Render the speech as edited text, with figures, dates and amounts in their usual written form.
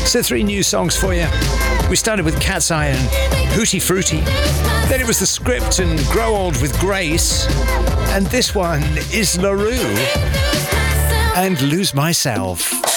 So 3 new songs for you. We started with Cat's Eye and Hootie Fruity. Then it was The Script and Grow Old with Grace. And this one is LaRue and Lose Myself.